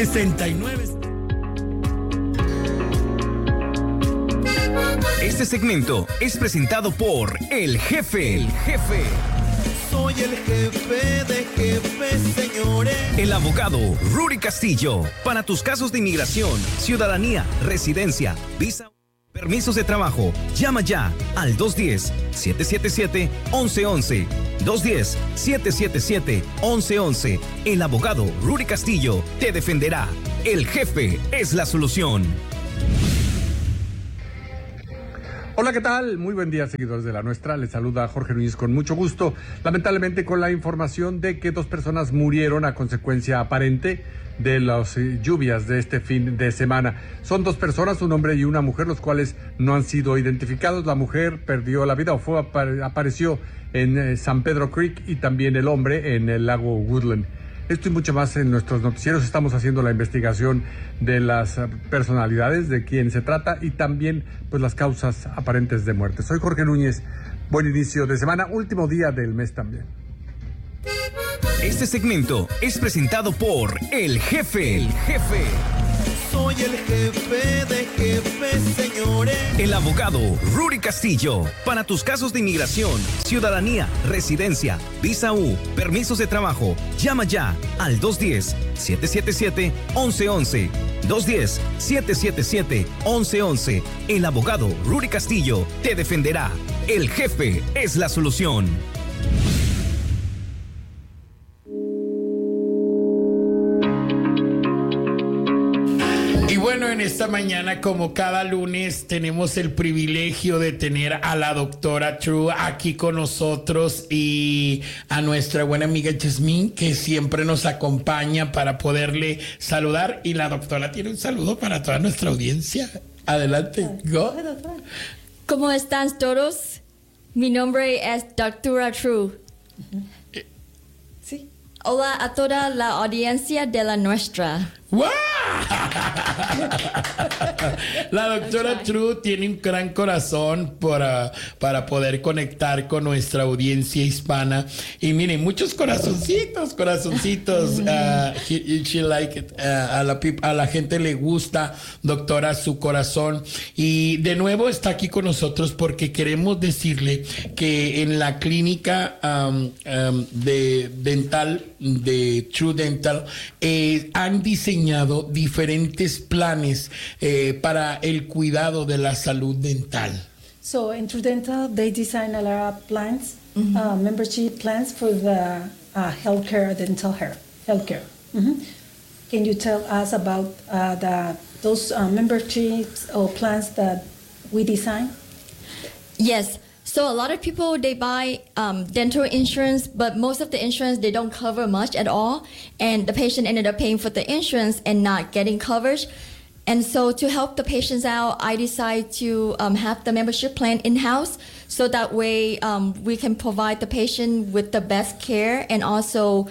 69. Este segmento es presentado por El Jefe. El Jefe. Soy el jefe de jefes, señores. El abogado Rudy Castillo. Para tus casos de inmigración, ciudadanía, residencia, visa, permisos de trabajo, llama ya al 210-777-1111. 210-777-1111. El abogado Rudy Castillo te defenderá. El Jefe es la solución. Hola, ¿qué tal? Muy buen día, seguidores de La Nuestra. Les saluda Jorge Núñez con mucho gusto. Lamentablemente con la información de que 2 personas murieron a consecuencia aparente de las lluvias de este fin de semana. Son 2 personas, un hombre y una mujer, los cuales no han sido identificados. La mujer perdió la vida o apareció en San Pedro Creek y también el hombre en el lago Woodland. Esto y mucho más en nuestros noticieros. Estamos haciendo la investigación de las personalidades, de quién se trata y también pues las causas aparentes de muerte. Soy Jorge Núñez. Buen inicio de semana, último día del mes también. Este segmento es presentado por El Jefe. El Jefe. Soy el jefe de jefes, señores. El abogado Rudy Castillo. Para tus casos de inmigración, ciudadanía, residencia, visa U, permisos de trabajo, llama ya al 210-777-1111. 210-777-1111. El abogado Rudy Castillo te defenderá. El Jefe es la solución. Bueno, en esta mañana, como cada lunes, tenemos el privilegio de tener a la doctora True aquí con nosotros y a nuestra buena amiga Jasmine, que siempre nos acompaña para poderle saludar. Y la doctora tiene un saludo para toda nuestra audiencia. Adelante. Go. ¿Cómo están todos? Mi nombre es doctora True. Sí. Hola a toda la audiencia de La Nuestra. ¡Wow! La doctora True tiene un gran corazón para poder conectar con nuestra audiencia hispana. Y miren, muchos corazoncitos. She like it. A la gente le gusta, doctora, su corazón. Y de nuevo está aquí con nosotros porque queremos decirle que en la clínica de dental, de True Dental, han diseñado diferentes planes para el cuidado de la salud dental. So in True Dental, they design a lot of plans, membership plans for the healthcare, dental healthcare. Can you tell us about those memberships or plans that we design? Yes. So a lot of people, they buy dental insurance, but most of the insurance, they don't cover much at all. And the patient ended up paying for the insurance and not getting coverage. And so to help the patients out, I decided to have the membership plan in-house. So that way we can provide the patient with the best care and also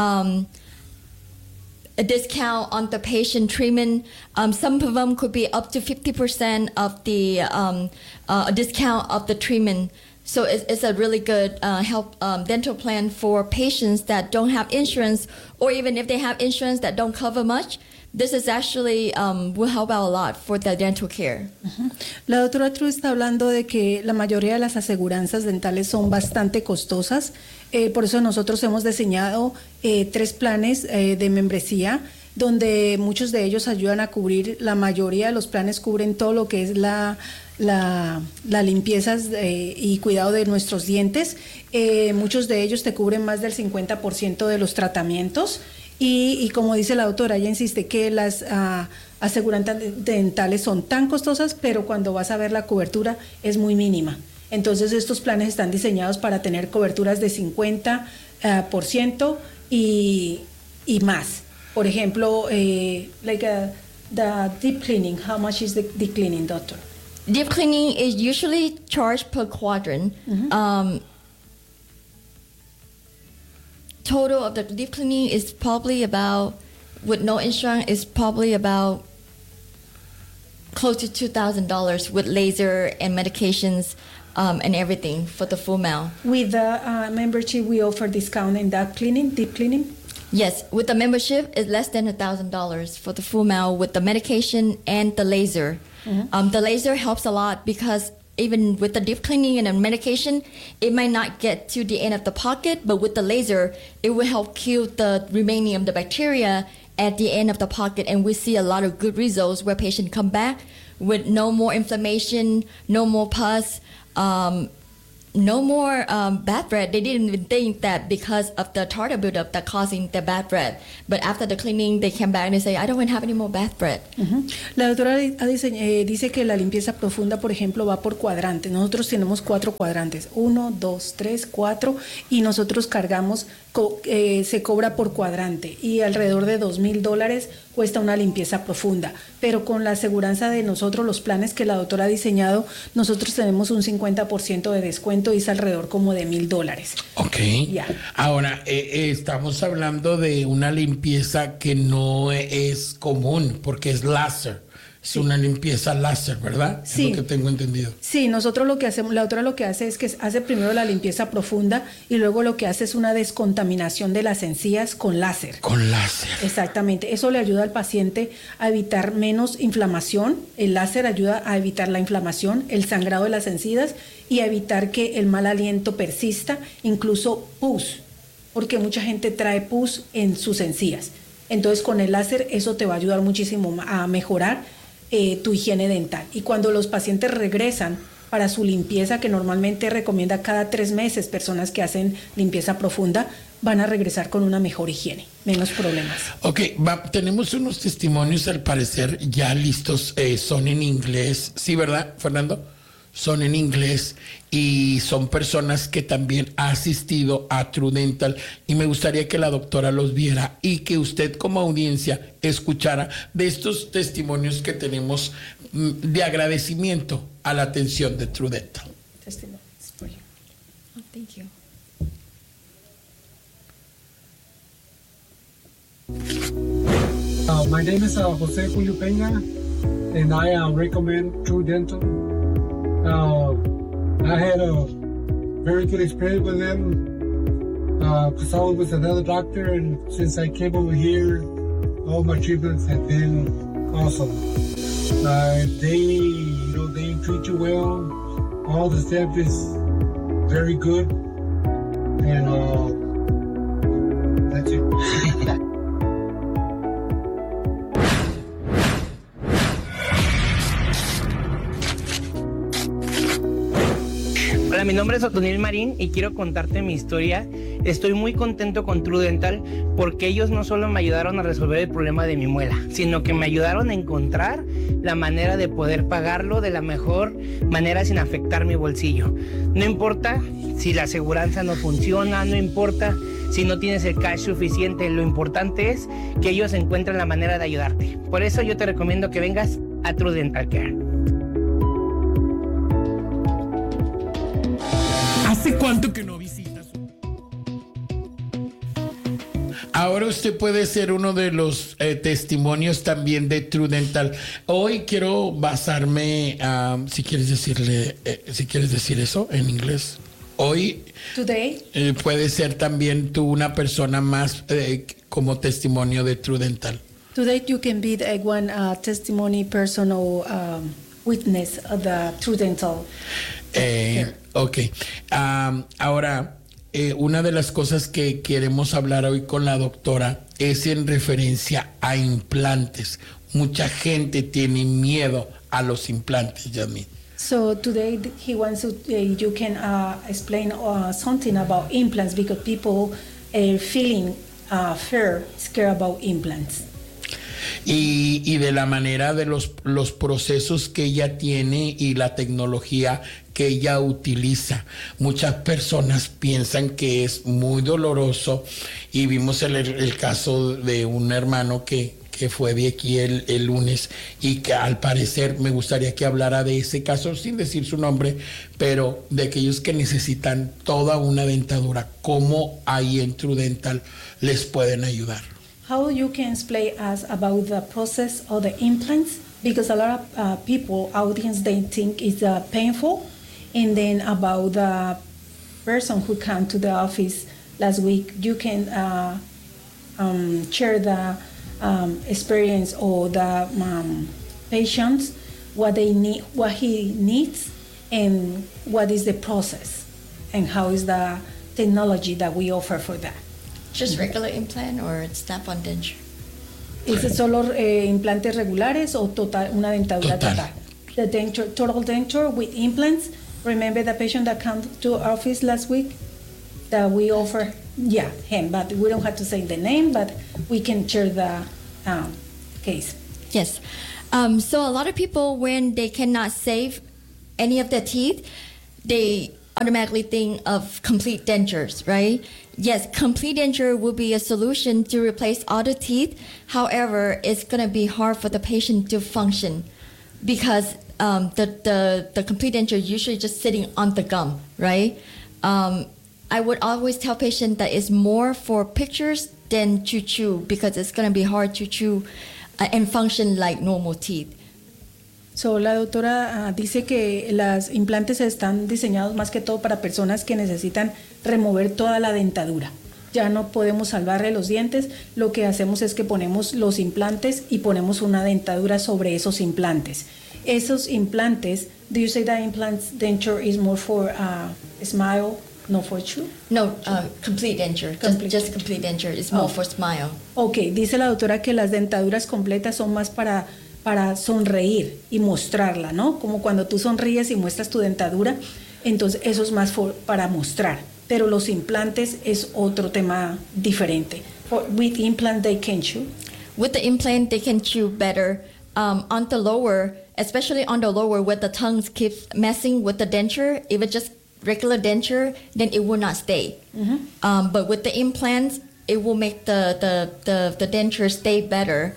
a discount on the patient treatment. Some of them could be up to 50% of the discount of the treatment. So it's a really good dental plan for patients that don't have insurance, or even if they have insurance that don't cover much. This is actually will help out a lot for the dental care. La doctora True está hablando de que la mayoría de las aseguranzas dentales son bastante costosas. Por eso nosotros hemos diseñado 3 planes de membresía, donde muchos de ellos ayudan a cubrir, la mayoría de los planes cubren todo lo que es la limpieza y cuidado de nuestros dientes. Muchos de ellos te cubren más del 50% de los tratamientos. Y como dice la doctora, ella insiste que las aseguranzas dentales son tan costosas, pero cuando vas a ver la cobertura es muy mínima. Entonces estos planes están diseñados para tener coberturas de 50% y más. Por ejemplo, the deep cleaning. How much is the deep cleaning, doctor? Deep cleaning is usually charged per quadrant. Total of the deep cleaning is probably about, with no insurance, is probably about close to $2,000 with laser and medications and everything for the full amount. With the membership, we offer discount in that cleaning, deep cleaning? Yes, with the membership, it's less than $1,000 for the full mouth with the medication and the laser. The laser helps a lot because even with the deep cleaning and the medication, it might not get to the end of the pocket, but with the laser, it will help kill the remaining of the bacteria at the end of the pocket. And we see a lot of good results where patients come back with no more inflammation, no more pus, no more bad breath. They didn't even think that because of the tartar buildup that causing the bad breath. But after the cleaning, they came back and they say, I don't want to have any more bad breath. La doctora dice que la limpieza profunda, por ejemplo, va por cuadrantes. Nosotros tenemos 4 cuadrantes, 1, 2, 3, 4, y nosotros cargamos, se cobra por cuadrante y alrededor de $2,000 cuesta una limpieza profunda. Pero con la aseguranza de nosotros, los planes que la doctora ha diseñado, nosotros tenemos un 50% de descuento y es alrededor como de $1,000. Ok. Ahora, estamos hablando de una limpieza que no es común porque es láser. Es una limpieza láser, ¿verdad? Sí. Es lo que tengo entendido. Sí, nosotros lo que hacemos, la doctora lo que hace es que hace primero la limpieza profunda y luego lo que hace es una descontaminación de las encías con láser. Con láser. Exactamente. Eso le ayuda al paciente a evitar menos inflamación. El láser ayuda a evitar la inflamación, el sangrado de las encías y a evitar que el mal aliento persista, incluso pus, porque mucha gente trae pus en sus encías. Entonces, con el láser eso te va a ayudar muchísimo a mejorar tu higiene dental. Y cuando los pacientes regresan para su limpieza, que normalmente recomienda cada 3 meses, personas que hacen limpieza profunda, van a regresar con una mejor higiene, menos problemas. Ok, tenemos unos testimonios al parecer ya listos, son en inglés, ¿sí, verdad, Fernando? Son en inglés y son personas que también ha asistido a True Dental y me gustaría que la doctora los viera y que usted como audiencia escuchara de estos testimonios que tenemos de agradecimiento a la atención de True Dental. Testimonios for you. Oh, thank you. My name is Jose Julio Peña, and I recommend True Dental. I had a very good experience with them because I was with another doctor, and since I came over here, all my treatments have been awesome. They treat you well. All the staff is very good, and that's it. Hola, mi nombre es Otoniel Marín y quiero contarte mi historia. Estoy muy contento con True Dental porque ellos no solo me ayudaron a resolver el problema de mi muela, sino que me ayudaron a encontrar la manera de poder pagarlo de la mejor manera sin afectar mi bolsillo. No importa si la aseguranza no funciona, no importa si no tienes el cash suficiente, lo importante es que ellos encuentren la manera de ayudarte. Por eso yo te recomiendo que vengas a True Dental Care. ¿Hace cuánto que no visitas? Ahora usted puede ser uno de los testimonios también de True Dental. Hoy quiero basarme, si quieres decir eso en inglés. Hoy Today, puede ser también tú una persona más como testimonio de True Dental. today you can be one testimony person or witness of the True Dental. Ok. Ahora, una de las cosas que queremos hablar hoy con la doctora es en referencia a implantes. Mucha gente tiene miedo a los implantes, Yasmin. So today he wants to, you can explain something about implants because people feeling scared about implants. Y de la manera de los procesos que ella tiene y la tecnología que ella utiliza. Muchas personas piensan que es muy doloroso y vimos el caso de un hermano que fue de aquí el lunes y que al parecer me gustaría que hablara de ese caso sin decir su nombre, pero de aquellos que necesitan toda una dentadura, ¿cómo ahí en True Dental les pueden ayudar? How you can explain us about the process of the implants? Because a lot of people, audience, they think it's painful. And then about the person who came to the office last week, you can share the experience or the patients, what they need, what he needs, and what is the process, and how is the technology that we offer for that. Just regular implant or snap-on denture? ¿Es solo implantes regulares o una dentadura total? The denture, total denture with implants. Remember the patient that came to our office last week that we offer? Yeah, him, but we don't have to say the name, but we can share the case. Yes. So a lot of people, when they cannot save any of their teeth, they automatically think of complete dentures, right? Yes, complete denture will be a solution to replace all the teeth. However, it's going to be hard for the patient to function because the complete denture is usually just sitting on the gum, right? I would always tell patients that it's more for pictures than to chew because it's going to be hard to chew and function like normal teeth. So, la doctora dice que los implantes están diseñados más que todo para personas que necesitan remover toda la dentadura. Ya no podemos salvarle los dientes, lo que hacemos es que ponemos los implantes y ponemos una dentadura sobre esos implantes. Esos implantes, do you say that implants denture is more for smile, not for chew? No, complete denture. Just complete denture is more for smile. Ok, dice la doctora que las dentaduras completas son más para sonreír y mostrarla, ¿no? Como cuando tú sonríes y muestras tu dentadura, entonces eso es más para mostrar. Pero los implantes es otro tema diferente. With implant they can chew. With the implant they can chew better. On the lower, especially on the lower where the tongues keep messing with the denture, if it's just regular denture, then it will not stay. Mm-hmm. But with the implants, it will make the denture stay better.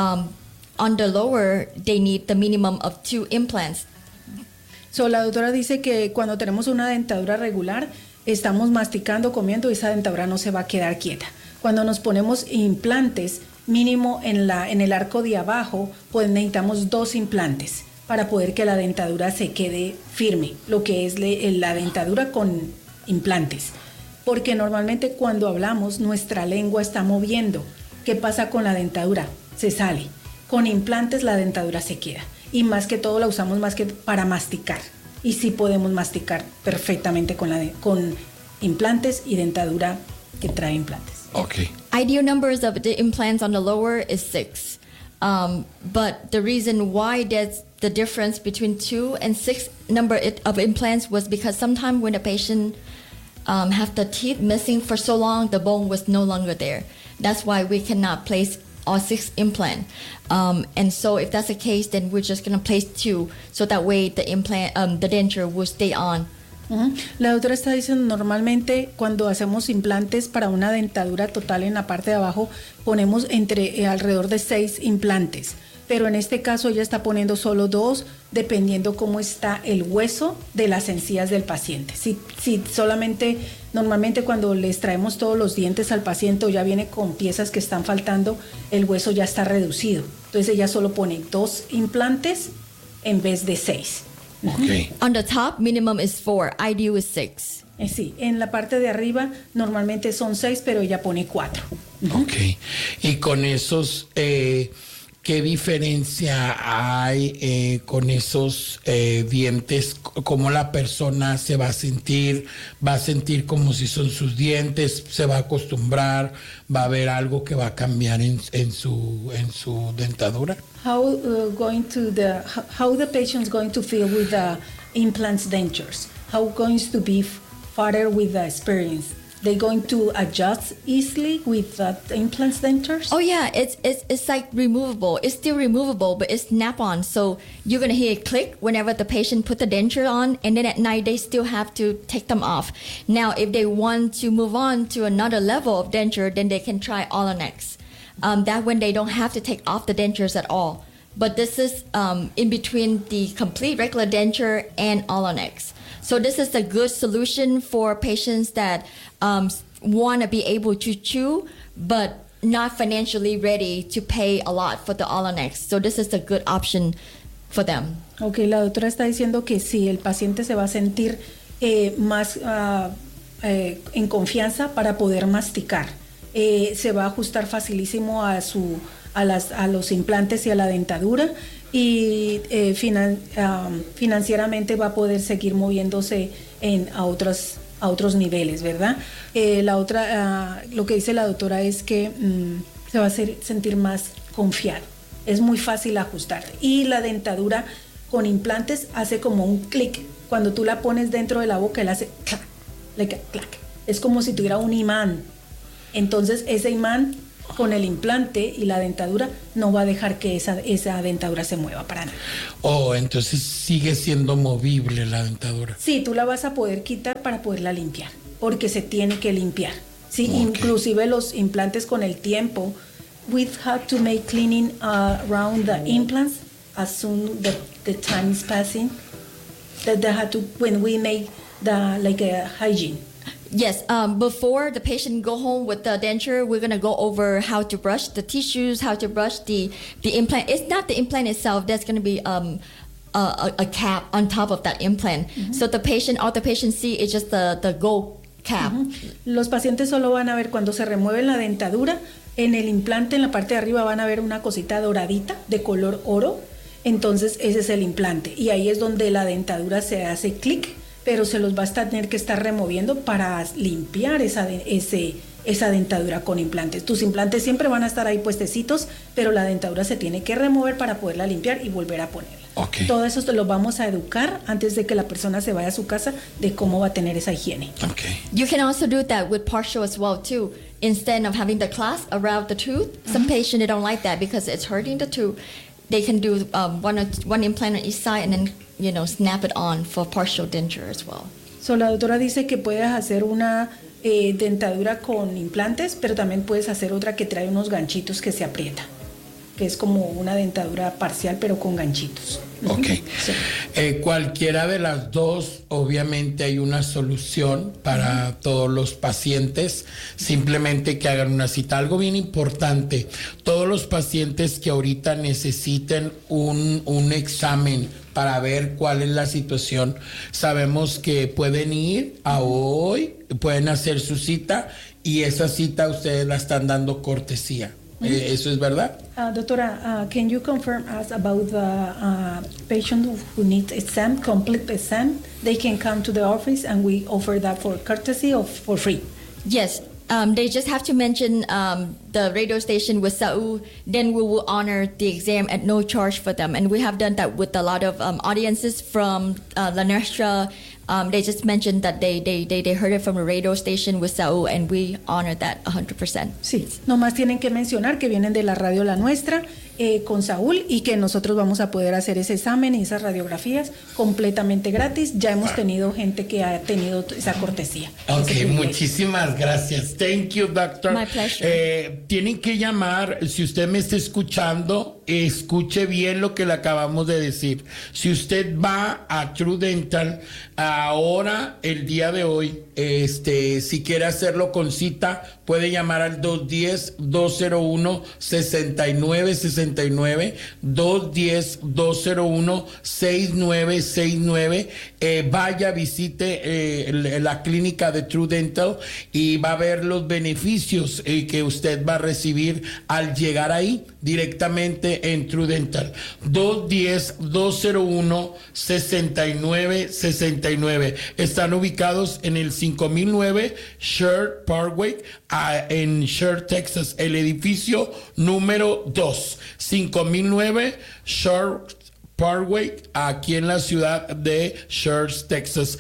On the lower, they need the minimum of 2 implants. So, la doctora dice que cuando tenemos una dentadura regular, estamos masticando, comiendo y esa dentadura no se va a quedar quieta. Cuando nos ponemos implantes, mínimo en el arco de abajo, pues necesitamos 2 implantes para poder que la dentadura se quede firme, lo que es la dentadura con implantes. Porque normalmente cuando hablamos, nuestra lengua está moviendo. ¿Qué pasa con la dentadura? Se sale. Con implantes la dentadura se queda y más que todo la usamos más que para masticar y sí podemos masticar perfectamente con implantes y dentadura que trae implantes. Okay. Ideal numbers of the implants on the lower is 6, but the reason why there's the difference between 2 and 6 number of implants was because sometimes when a patient have the teeth missing for so long, the bone was no longer there. That's why we cannot place all 6 implant. And so if that's the case, then we're just going to place 2 so that way the implant, the denture will stay on. Uh-huh. La doctora está diciendo normalmente cuando hacemos implantes para una dentadura total en la parte de abajo ponemos alrededor de 6 implantes, pero en este caso ella está poniendo solo 2 dependiendo cómo está el hueso de las encías del paciente. Si solamente normalmente cuando les traemos todos los dientes al paciente o ya viene con piezas que están faltando, el hueso ya está reducido. Entonces ella solo pone 2 implantes en vez de 6. Okay. On the top, minimum is 4. Ideal is 6. Sí, en la parte de arriba normalmente son 6, pero ella pone 4. Ok. Y con esos, ¿qué diferencia hay con esos dientes? ¿Cómo la persona se va a sentir? ¿Va a sentir como si son sus dientes? ¿Se va a acostumbrar? ¿Va a haber algo que va a cambiar en su dentadura? How the patient's going to feel with the implants dentures? How going to be further with the experience? They going to adjust easily with the implants dentures? Oh yeah, it's like removable. It's still removable, but it's snap-on. So you're gonna hear it click whenever the patient put the denture on, and then at night they still have to take them off. Now, if they want to move on to another level of denture, then they can try Olonex. That when they don't have to take off the dentures at all. But this is in between the complete regular denture and Olonex. So this is a good solution for patients that want to be able to chew, but not financially ready to pay a lot for the Olonex. So this is a good option for them. Okay, la doctora está diciendo que sí, el paciente se va a sentir más en confianza para poder masticar. se va a ajustar facilísimo a los implantes y a la dentadura, y financieramente va a poder seguir moviéndose a otros niveles, ¿verdad? Lo que dice la doctora es que se va a sentir más confiado. Es muy fácil ajustar. Y la dentadura con implantes hace como un clic. Cuando tú la pones dentro de la boca, él hace clac, clac. Es como si tuviera un imán. Entonces ese imán con el implante y la dentadura no va a dejar que esa dentadura se mueva para nada. Oh, entonces sigue siendo movible la dentadura. Sí, tú la vas a poder quitar para poderla limpiar, porque se tiene que limpiar. Sí, okay. Inclusive los implantes con el tiempo, we have to make cleaning around the implants as soon the time is passing. That they have to, when we make a hygiene. Yes, before the patient go home with the denture, we're going to go over how to brush the tissues, how to brush the implant. It's not the implant itself. There's going to be a cap on top of that implant. Mm-hmm. So all the patient see is just the gold cap. Mm-hmm. Los pacientes solo van a ver cuando se remueve la dentadura, en el implante, en la parte de arriba van a ver una cosita doradita de color oro. Entonces ese es el implante. Y ahí es donde la dentadura se hace clic, pero se los va a tener que estar removiendo para limpiar esa dentadura con implantes. Tus implantes siempre van a estar ahí puestecitos, pero la dentadura se tiene que remover para poderla limpiar y volver a ponerla. Okay. Todo eso lo vamos a educar antes de que la persona se vaya a su casa de cómo va a tener esa higiene. Okay. You can also do that with partial as well too. Instead of having the clasp around the tooth, some patients they don't like that because it's hurting the tooth. They can do one implant on each side and then snap it on for partial denture as well. So, la doctora dice que puedes hacer una dentadura con implantes, pero también puedes hacer otra que trae unos ganchitos que se aprieta, que es como una dentadura parcial pero con ganchitos. Ok. Sí. Cualquiera de las dos, obviamente hay una solución para todos los pacientes, simplemente que hagan una cita. Algo bien importante, todos los pacientes que ahorita necesiten un examen para ver cuál es la situación, sabemos que pueden ir a hoy, pueden hacer su cita y esa cita ustedes la están dando cortesía. ¿Eso es verdad? Doctora, can you confirm us about the patient who needs exam, complete exam? They can come to the office and we offer that for courtesy or for free? Yes. They just have to mention the radio station with Saul, then we will honor the exam at no charge for them. And we have done that with a lot of audiences from La Nuestra. They just mentioned that they heard it from a radio station with Saul, and we honor that 100%. Sí, nomás tienen que mencionar que vienen de la radio La Nuestra con Saúl y que nosotros vamos a poder hacer ese examen y esas radiografías completamente gratis. Ya hemos tenido gente que ha tenido esa cortesía. Ok, muchísimas gracias. Thank you, doctor. My pleasure. Tienen que llamar, si usted me está escuchando, escuche bien lo que le acabamos de decir. Si usted va a True Dental ahora, el día de hoy, si quiere hacerlo con cita, puede llamar al 210-201-6969, 210-201-6969. Vaya, visite la clínica de True Dental y va a ver los beneficios que usted va a recibir al llegar ahí directamente en True Dental. 210-201-6969. Están ubicados en el 5009 Sher Parkway, en Sher, Texas, el edificio número 2, 5009 Sher Parkway, aquí en la ciudad de Sher, Texas.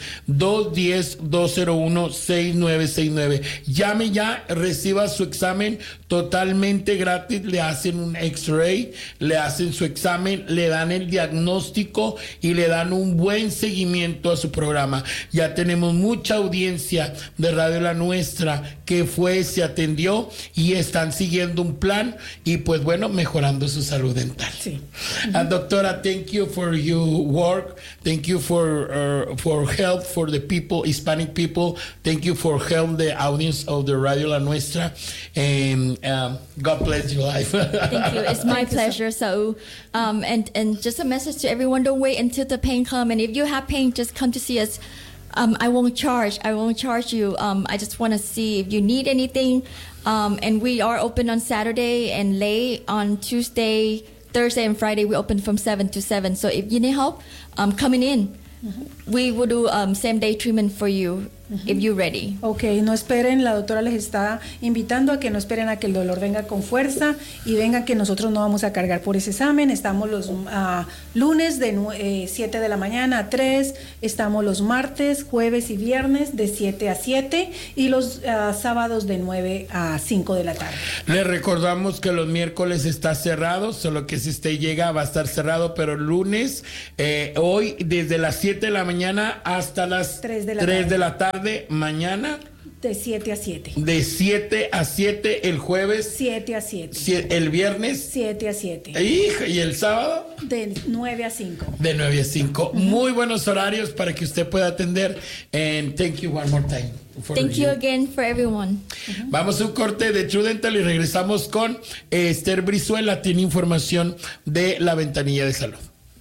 210-201-6969. Llame ya, reciba su examen totalmente gratis. Le hacen un X-ray, le hacen su examen, le dan el diagnóstico y le dan un buen seguimiento a su programa. Ya tenemos mucha audiencia de Radio La Nuestra que se atendió y están siguiendo un plan y pues bueno, mejorando su salud dental. Sí. Doctora, thank you for your work. Thank you for help for the people, Hispanic people. Thank you for help the audience of the Radio La Nuestra. And God bless your life. Thank you. It's my pleasure. So, and just a message to everyone: don't wait until the pain comes. And if you have pain, just come to see us. I won't charge you. I just want to see if you need anything. And we are open on Saturday and late on Tuesday, Thursday, and Friday. We open from 7 to 7. So if you need help, coming in, we will do same day treatment for you. If you're ready. Ok, no esperen, la doctora les está invitando a que no esperen a que el dolor venga con fuerza y vengan que nosotros no vamos a cargar por ese examen. Estamos los lunes de 7 de la mañana a 3, estamos los martes, jueves y viernes de 7 a 7 y los sábados de 9 a 5 de la tarde. Les recordamos que los miércoles está cerrado, solo que si usted llega va a estar cerrado, pero lunes, hoy desde las 7 de la mañana hasta las 3 de la tarde. Mañana de 7 a 7. De 7 a 7 el jueves. 7 a 7. El viernes. 7 a 7. ¿Y el sábado? De 9 a 5. De 9 a 5. Muy buenos horarios para que usted pueda atender. And thank you one more time. Thank you again for everyone. Vamos a un corte de True Dental y regresamos con Esther Brizuela. Tiene información de la ventanilla de salud.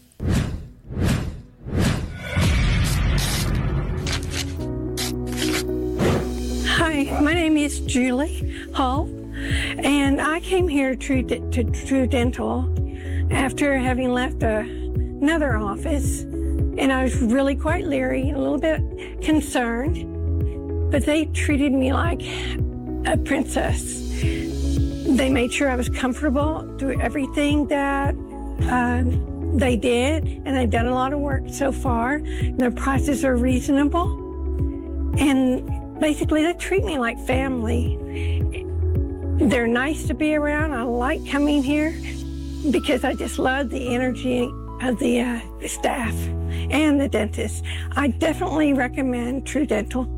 Hi, my name is Julie Hall, and I came here to True Dental after having left another office, and I was really quite leery, a little bit concerned, but they treated me like a princess. They made sure I was comfortable, do everything that they did, and they've done a lot of work so far. Their prices are reasonable, and basically, they treat me like family. They're nice to be around. I like coming here because I just love the energy of the staff and the dentist. I definitely recommend True Dental.